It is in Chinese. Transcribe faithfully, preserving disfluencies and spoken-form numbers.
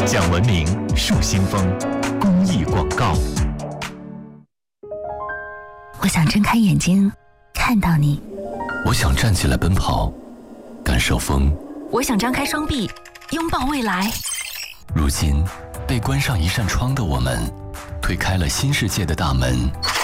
讲文明树新风公益广告。 我想睁开眼睛看到你， 我想站起来奔跑感受风， 我想张开双臂拥抱未来。 如今被关上一扇窗的我们，推开了新世界的大门。